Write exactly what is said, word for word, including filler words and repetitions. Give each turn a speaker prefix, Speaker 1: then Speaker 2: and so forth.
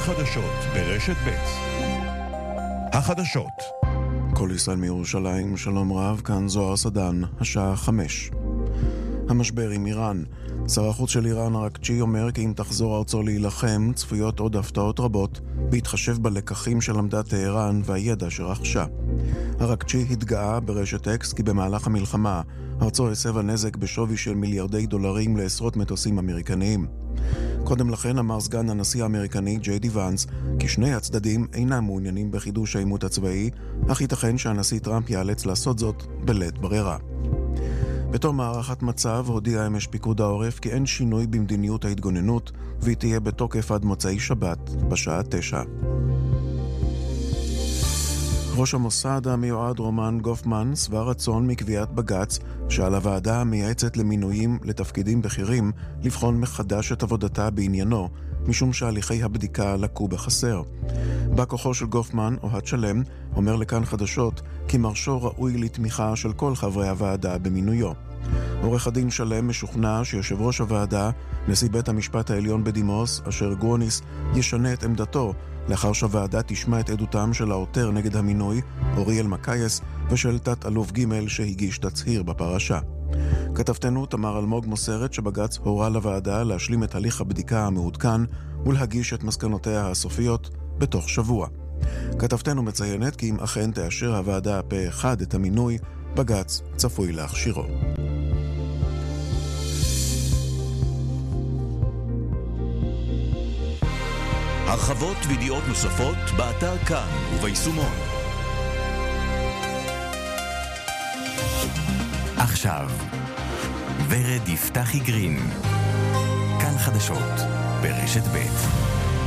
Speaker 1: חדשות ברשת ב'. החדשות.
Speaker 2: כל ישראל מירושלים, שלום רב, כאן זוהר סדן, השעה חמש. המשבר עם איראן. שר החוץ של איראן אראקצ'י אומר כי אם תחזור ארצו להילחם, צפויות עוד הפתעות רבות, בהתחשב בלקחים שלמדה טהרן והידע שרכשה. אראקצ'י התגאה ברשת אקס כי במהלך המלחמה, ארצו הסבה נזק בשווי של מיליארדי דולרים לעשרות מטוסים אמריקניים. קודם לכן אמר סגן הנשיא האמריקני ג'יי די ואנס כי שני הצדדים אינם מעוניינים בחידוש העימות הצבאי, אך ייתכן שהנשיא טראמפ ייאלץ לעשות זאת בלית ברירה. בתום הערכת מצב הודיע אמש פיקוד העורף כי אין שינוי במדיניות ההתגוננות והיא תהיה בתוקף עד מוצאי שבת בשעה תשע. ראש המוסד המיועד רומן גופמן שבע רצון מקביעת בג"ץ שעל הוועדה המייעצת למינויים לתפקידים בכירים לבחון מחדש את עבודתה בעניינו, משום שהליכי הבדיקה לקו בחסר. בא כוחו של גופמן, אוהד שלם, אומר לכאן חדשות כי מרשו ראוי לתמיכה של כל חברי הוועדה במינויו. עורך הדין שלם משוכנע שיושב ראש הוועדה, נשיא בית המשפט העליון בדימוס, אשר גרוניס, ישנה את עמדתו לאחר שהוועדה תשמע את עדותם של העותר נגד המינוי, אוריאל מקייס, ושל תת אלוף ג' שהגיש תצהיר בפרשה. כתבתנו תמר אלמוג מוסרת שבג"ץ הורה לוועדה להשלים את הליך הבדיקה המעודכן ולהגיש את מסקנותיה הסופיות בתוך שבוע. כתבתנו מציינת כי אם אכן תאשר הוועדה פה אחד את המינוי, בג"ץ צפוי להכשירו.
Speaker 1: הרחבות וידיעות נוספות באתר כאן וביישומון.
Speaker 3: עכשיו ורד יפתחי גרין, כאן חדשות ברשת ב'.